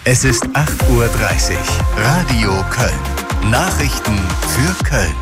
Es ist 8:30 Uhr. Radio Köln. Nachrichten für Köln.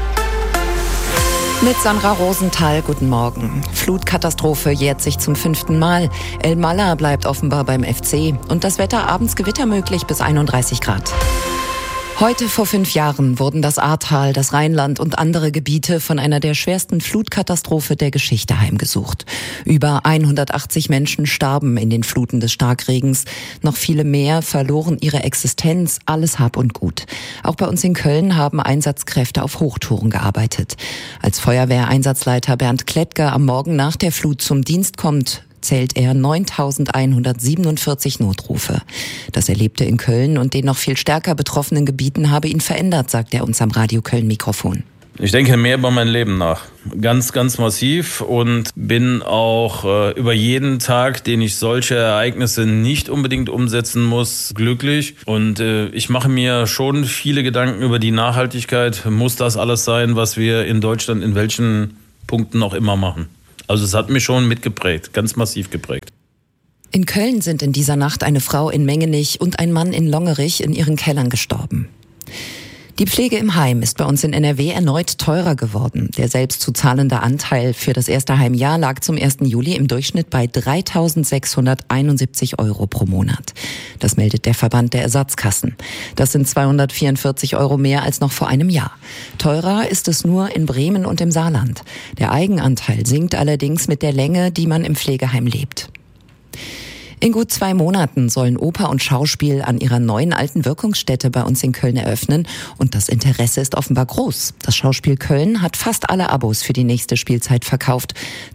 Mit Sandra Rosenthal, guten Morgen. Flutkatastrophe jährt sich zum 5. Mal. Elmalah bleibt offenbar beim FC. Und das Wetter abends Gewitter möglich bis 31 Grad. Heute vor 5 Jahren wurden das Ahrtal, das Rheinland und andere Gebiete von einer der schwersten Flutkatastrophe der Geschichte heimgesucht. Über 180 Menschen starben in den Fluten des Starkregens. Noch viele mehr verloren ihre Existenz, alles Hab und Gut. Auch bei uns in Köln haben Einsatzkräfte auf Hochtouren gearbeitet. Als Feuerwehreinsatzleiter Bernd Klettger am Morgen nach der Flut zum Dienst kommt, zählt er 9.147 Notrufe. Das Erlebte in Köln und den noch viel stärker betroffenen Gebieten habe ihn verändert, sagt er uns am Radio Köln-Mikrofon. Ich denke mehr über mein Leben nach. Ganz, ganz massiv und bin auch über jeden Tag, den ich solche Ereignisse nicht unbedingt umsetzen muss, glücklich. Und ich mache mir schon viele Gedanken über die Nachhaltigkeit. Muss das alles sein, was wir in Deutschland in welchen Punkten auch immer machen? Also es hat mich schon mitgeprägt, ganz massiv geprägt. In Köln sind in dieser Nacht eine Frau in Mengenich und ein Mann in Longerich in ihren Kellern gestorben. Die Pflege im Heim ist bei uns in NRW erneut teurer geworden. Der selbst zu zahlende Anteil für das erste Heimjahr lag zum 1. Juli im Durchschnitt bei 3.671 € pro Monat. Das meldet der Verband der Ersatzkassen. Das sind 244 € mehr als noch vor einem Jahr. Teurer ist es nur in Bremen und im Saarland. Der Eigenanteil sinkt allerdings mit der Länge, die man im Pflegeheim lebt. In gut 2 Monaten sollen Oper und Schauspiel an ihrer neuen alten Wirkungsstätte bei uns in Köln eröffnen. Und das Interesse ist offenbar groß. Das Schauspiel Köln hat fast alle Abos für die nächste Spielzeit verkauft.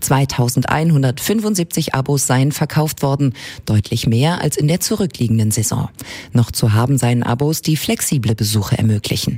2.175 Abos seien verkauft worden. Deutlich mehr als in der zurückliegenden Saison. Noch zu haben seien Abos, die flexible Besuche ermöglichen.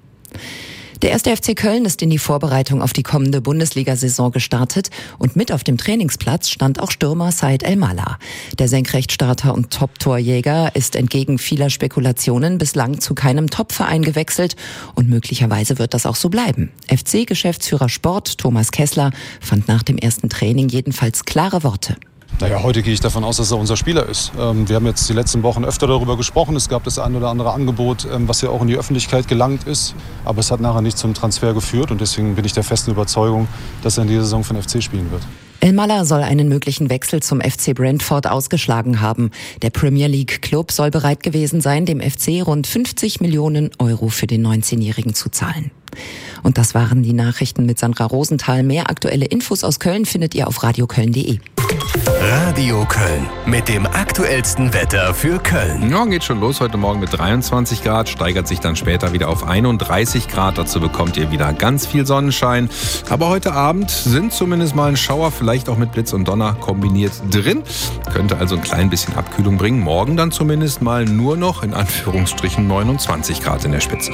Der 1. FC Köln ist in die Vorbereitung auf die kommende Bundesliga-Saison gestartet und mit auf dem Trainingsplatz stand auch Stürmer Said Elmalah. Der Senkrechtstarter und Top-Torjäger ist entgegen vieler Spekulationen bislang zu keinem Top-Verein gewechselt und möglicherweise wird das auch so bleiben. FC-Geschäftsführer Sport Thomas Kessler fand nach dem ersten Training jedenfalls klare Worte. Naja, heute gehe ich davon aus, dass er unser Spieler ist. Wir haben jetzt die letzten Wochen öfter darüber gesprochen. Es gab das ein oder andere Angebot, was ja auch in die Öffentlichkeit gelangt ist. Aber es hat nachher nicht zum Transfer geführt. Und deswegen bin ich der festen Überzeugung, dass er in dieser Saison für den FC spielen wird. Elmalah soll einen möglichen Wechsel zum FC Brentford ausgeschlagen haben. Der Premier League Club soll bereit gewesen sein, dem FC rund 50 Millionen € für den 19-Jährigen zu zahlen. Und das waren die Nachrichten mit Sandra Rosenthal. Mehr aktuelle Infos aus Köln findet ihr auf radioköln.de. Radio Köln mit dem aktuellsten Wetter für Köln. Ja, geht schon los heute Morgen mit 23 Grad, steigert sich dann später wieder auf 31 Grad. Dazu bekommt ihr wieder ganz viel Sonnenschein. Aber heute Abend sind zumindest mal ein Schauer, vielleicht auch mit Blitz und Donner kombiniert drin. Könnte also ein klein bisschen Abkühlung bringen. Morgen dann zumindest mal nur noch in Anführungsstrichen 29 Grad in der Spitze.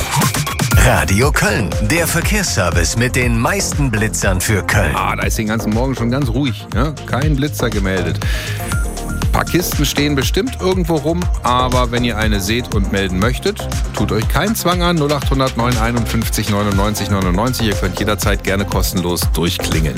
Radio Köln, der Verkehrsservice mit den meisten Blitzern für Köln. Da ist den ganzen Morgen schon ganz ruhig. Ja? Kein Blitzer gemeldet. Ein paar Kisten stehen bestimmt irgendwo rum, aber wenn ihr eine seht und melden möchtet, tut euch keinen Zwang an. 0800 951 99 99. Ihr könnt jederzeit gerne kostenlos durchklingeln.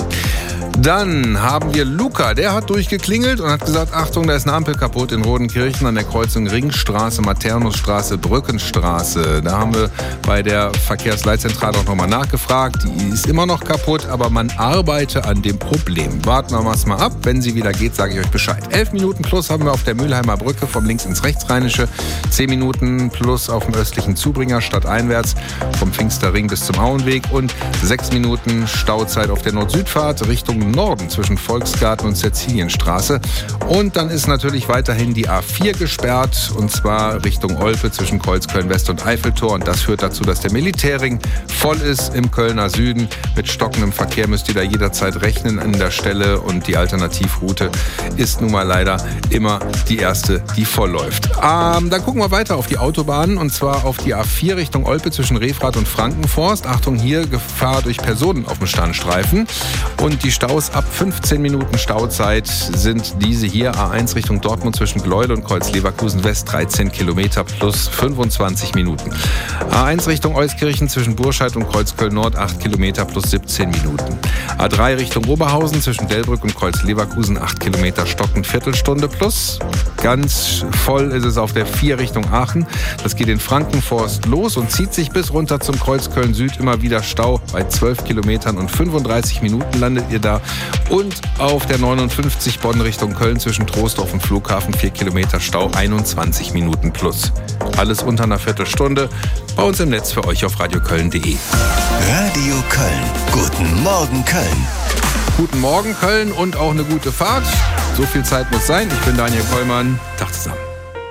Dann haben wir Luca, der hat durchgeklingelt und hat gesagt, Achtung, da ist eine Ampel kaputt in Rodenkirchen an der Kreuzung Ringstraße, Maternusstraße, Brückenstraße. Da haben wir bei der Verkehrsleitzentrale auch nochmal nachgefragt. Die ist immer noch kaputt, aber man arbeite an dem Problem. Warten wir mal ab. Wenn sie wieder geht, sage ich euch Bescheid. 11 Minuten plus haben wir auf der Mülheimer Brücke vom links ins rechtsrheinische. 10 Minuten plus auf dem östlichen Zubringer stadteinwärts vom Pfingsterring bis zum Auenweg und 6 Minuten Stauzeit auf der Nord-Süd-Fahrt Richtung Norden zwischen Volksgarten und Cäcilienstraße. Und dann ist natürlich weiterhin die A4 gesperrt und zwar Richtung Olpe zwischen Kreuzköln-West und Eiffeltor. Und das führt dazu, dass der Militärring voll ist im Kölner Süden. Mit stockendem Verkehr müsst ihr da jederzeit rechnen an der Stelle und die Alternativroute ist nun mal leider immer die erste, die voll läuft. Dann gucken wir weiter auf die Autobahnen und zwar auf die A4 Richtung Olpe zwischen Refrath und Frankenforst. Achtung, hier Gefahr durch Personen auf dem Standstreifen und die Staus Staus ab 15 Minuten Stauzeit sind diese hier. A1 Richtung Dortmund zwischen Gleude und Kreuz-Leverkusen West 13 Kilometer plus 25 Minuten. A1 Richtung Euskirchen zwischen Burscheid und Kreuzköln Nord 8 Kilometer plus 17 Minuten. A3 Richtung Oberhausen zwischen Delbrück und Kreuz-Leverkusen 8 Kilometer stockend Viertelstunde plus. Ganz voll ist es auf der 4 Richtung Aachen. Das geht in Frankenforst los und zieht sich bis runter zum Kreuz Köln Süd. Immer wieder Stau. Bei 12 Kilometern und 35 Minuten landet ihr da. Und auf der 59 Bonn Richtung Köln zwischen Troisdorf und Flughafen 4 Kilometer Stau, 21 Minuten plus. Alles unter einer Viertelstunde. Bei uns im Netz für euch auf radioköln.de. Radio Köln. Guten Morgen Köln. Guten Morgen Köln und auch eine gute Fahrt. So viel Zeit muss sein. Ich bin Daniel Kollmann. Tag zusammen.